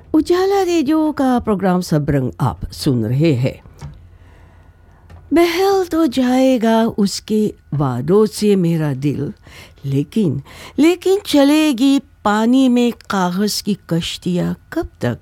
उजाला radio का programme सब रंग आप सुन रहे हैं। बहल तो जाएगा उसके वादों से मेरा दिल, लेकिन लेकिन चलेगी पानी में कागज़ की कश्तियाँ कब तक।